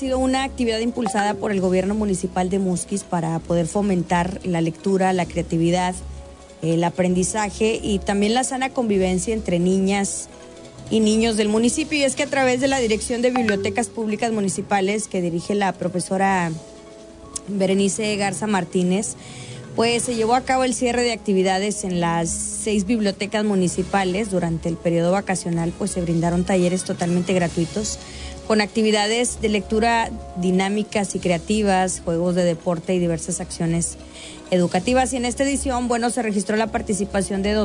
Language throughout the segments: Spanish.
sido una actividad impulsada por el gobierno municipal de Musquis para poder fomentar la lectura, la creatividad, el aprendizaje y también la sana convivencia entre niñas y niños del municipio. Y es que a través de la Dirección de Bibliotecas Públicas Municipales que dirige la profesora Berenice Garza Martínez, pues se llevó a cabo el cierre de actividades en las 6 bibliotecas municipales. Durante el periodo vacacional pues se brindaron talleres totalmente gratuitos con actividades de lectura dinámicas y creativas, juegos de deporte y diversas acciones educativas. Y en esta edición, bueno, se registró la participación de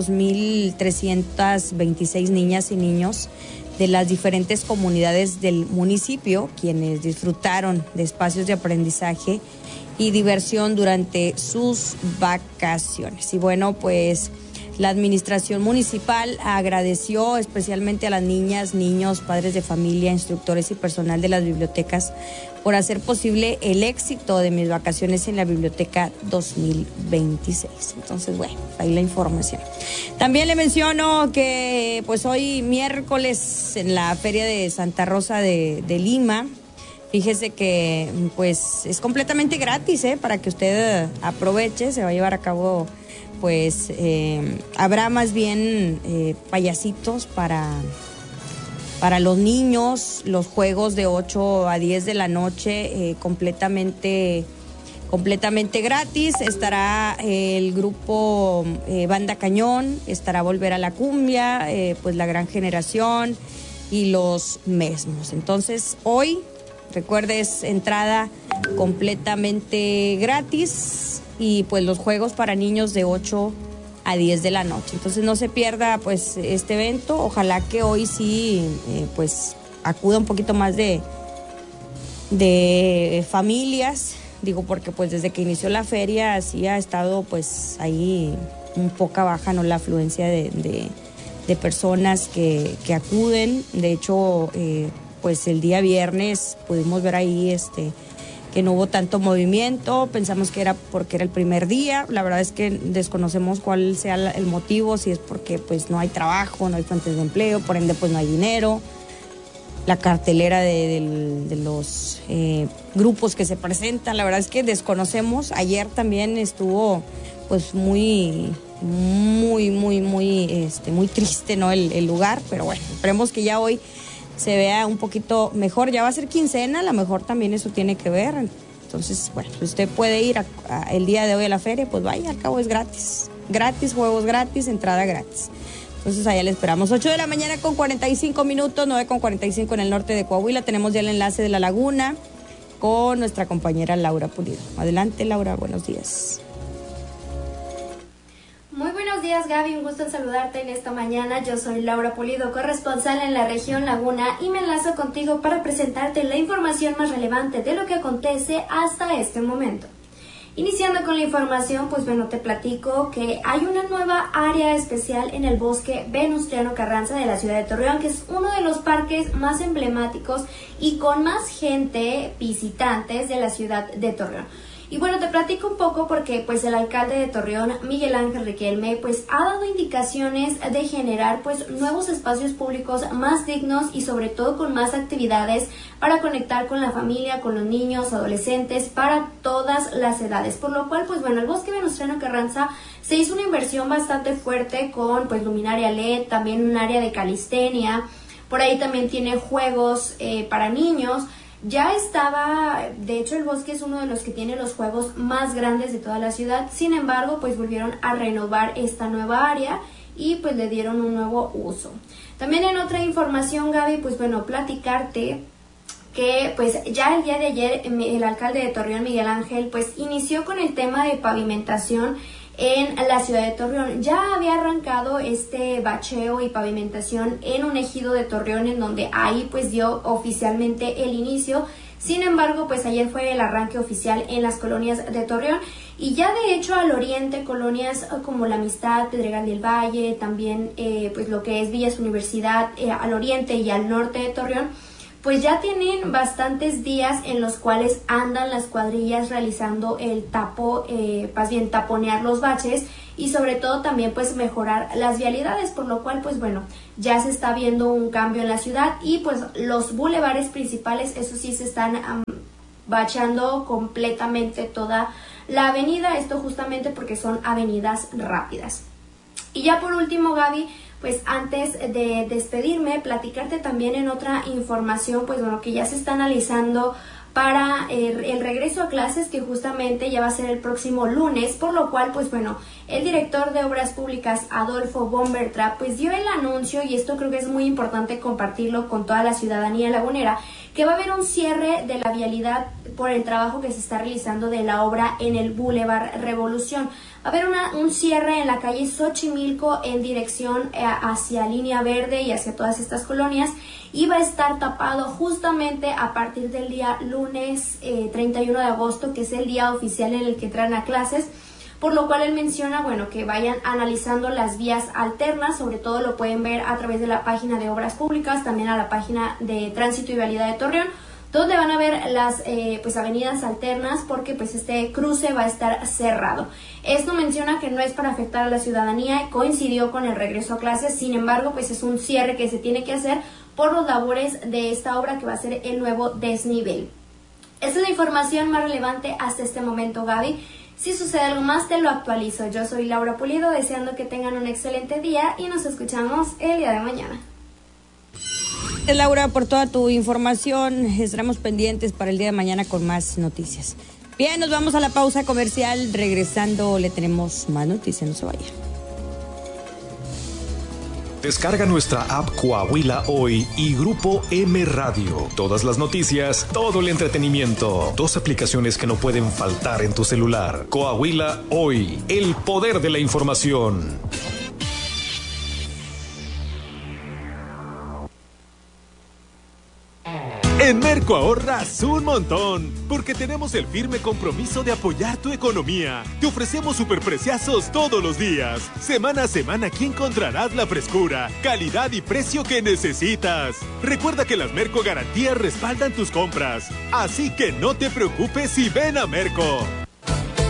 2,326 niñas y niños de las diferentes comunidades del municipio, quienes disfrutaron de espacios de aprendizaje y diversión durante sus vacaciones. Y bueno, pues la administración municipal agradeció especialmente a las niñas, niños, padres de familia, instructores y personal de las bibliotecas por hacer posible el éxito de mis vacaciones en la biblioteca 2026. Entonces, bueno, ahí la información. También le menciono que pues hoy miércoles en la Feria de Santa Rosa de Lima, fíjese que pues es completamente gratis, para que usted aproveche. Se va a llevar a cabo, pues habrá más bien payasitos para los niños, los juegos de 8 a 10 de la noche, completamente gratis. Estará el grupo Banda Cañón, estará Volver a la Cumbia, pues La Gran Generación y Los Mesmos. Entonces hoy, recuerde, es entrada completamente gratis y pues los juegos para niños de 8 a 10 de la noche. Entonces no se pierda pues este evento. Ojalá que hoy sí pues acuda un poquito más de familias, digo, porque pues desde que inició la feria sí ha estado pues ahí un poco baja, ¿no?, la afluencia de personas que acuden. De hecho, pues el día viernes pudimos ver ahí que no hubo tanto movimiento. Pensamos que era porque era el primer día. La verdad es que desconocemos cuál sea el motivo, si es porque pues no hay trabajo, no hay fuentes de empleo, por ende pues no hay dinero. La cartelera de los grupos que se presentan, la verdad es que desconocemos. Ayer también estuvo pues muy triste, ¿no?, el lugar, pero bueno, esperemos que ya hoy se vea un poquito mejor. Ya va a ser quincena, a lo mejor también eso tiene que ver. Entonces, bueno, usted puede ir el día de hoy a la feria, pues vaya, al cabo es gratis. Gratis, juegos gratis, entrada gratis. Entonces allá le esperamos. 8 de la mañana con 45 minutos, 9 con 45 en el norte de Coahuila. Tenemos ya el enlace de La Laguna con nuestra compañera Laura Pulido. Adelante, Laura, buenos días. Muy buenos días, Gaby, un gusto en saludarte en esta mañana. Yo soy Laura Pulido, corresponsal en la región Laguna, y me enlazo contigo para presentarte la información más relevante de lo que acontece hasta este momento. Iniciando con la información, pues bueno, te platico que hay una nueva área especial en el bosque Venustiano Carranza de la ciudad de Torreón, que es uno de los parques más emblemáticos y con más gente, visitantes de la ciudad de Torreón. Y bueno, te platico un poco porque pues el alcalde de Torreón, Miguel Ángel Riquelme, pues ha dado indicaciones de generar pues nuevos espacios públicos más dignos y sobre todo con más actividades para conectar con la familia, con los niños, adolescentes, para todas las edades. Por lo cual, pues bueno, el bosque Venustiano Carranza se hizo una inversión bastante fuerte con pues luminaria LED, también un área de calistenia, por ahí también tiene juegos para niños. Ya estaba, de hecho el bosque es uno de los que tiene los juegos más grandes de toda la ciudad. Sin embargo, pues volvieron a renovar esta nueva área y pues le dieron un nuevo uso. También en otra información, Gaby, pues bueno, platicarte que pues ya el día de ayer el alcalde de Torreón, Miguel Ángel, pues inició con el tema de pavimentación en la ciudad de Torreón. Ya había arrancado este bacheo y pavimentación en un ejido de Torreón, en donde ahí pues dio oficialmente el inicio. Sin embargo, pues ayer fue el arranque oficial en las colonias de Torreón, y ya de hecho al oriente, colonias como La Amistad, Pedregal del Valle, también pues lo que es Villas Universidad, al oriente y al norte de Torreón, pues ya tienen bastantes días en los cuales andan las cuadrillas realizando el taponear los baches y sobre todo también pues mejorar las vialidades, por lo cual pues bueno, ya se está viendo un cambio en la ciudad y pues los bulevares principales, eso sí, se están bacheando completamente toda la avenida, esto justamente porque son avenidas rápidas. Y ya por último, Gaby, pues antes de despedirme, platicarte también en otra información, pues bueno, que ya se está analizando para el regreso a clases, que justamente ya va a ser el próximo lunes, por lo cual, pues bueno, el director de Obras Públicas, Adolfo Bombertra, pues dio el anuncio, y esto creo que es muy importante compartirlo con toda la ciudadanía lagunera, que va a haber un cierre de la vialidad por el trabajo que se está realizando de la obra en el Boulevard Revolución. Va a haber un cierre en la calle Xochimilco en dirección hacia Línea Verde y hacia todas estas colonias, y va a estar tapado justamente a partir del día lunes 31 de agosto, que es el día oficial en el que entran a clases, por lo cual él menciona, bueno, que vayan analizando las vías alternas, sobre todo lo pueden ver a través de la página de Obras Públicas, también a la página de Tránsito y Vialidad de Torreón, donde van a ver las pues avenidas alternas, porque pues este cruce va a estar cerrado. Esto menciona que no es para afectar a la ciudadanía, coincidió con el regreso a clases, sin embargo pues es un cierre que se tiene que hacer por los labores de esta obra que va a ser el nuevo desnivel. Esa es la información más relevante hasta este momento, Gaby. Si sucede algo más, te lo actualizo. Yo soy Laura Pulido, deseando que tengan un excelente día y nos escuchamos el día de mañana. Laura, por toda tu información. Estaremos pendientes para el día de mañana con más noticias. Bien, nos vamos a la pausa comercial. Regresando le tenemos más noticias, no se vaya. Descarga nuestra app Coahuila Hoy y Grupo M Radio. Todas las noticias, todo el entretenimiento. 2 aplicaciones que no pueden faltar en tu celular. Coahuila Hoy, el poder de la información. En Merco ahorras un montón, porque tenemos el firme compromiso de apoyar tu economía. Te ofrecemos superpreciazos todos los días. Semana a semana aquí encontrarás la frescura, calidad y precio que necesitas. Recuerda que las Merco Garantías respaldan tus compras, así que no te preocupes y ven a Merco.